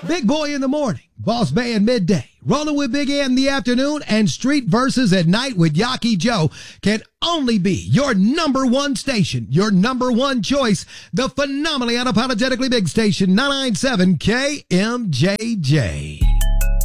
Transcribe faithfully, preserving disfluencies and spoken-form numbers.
Big Boy in the morning, Boss Bay in midday, Rolling with Big A in the afternoon, and Street Verses at night with Yaki Joe can only be your number one station, your number one choice, the phenomenally unapologetically big station, nine ninety-seven K M J J.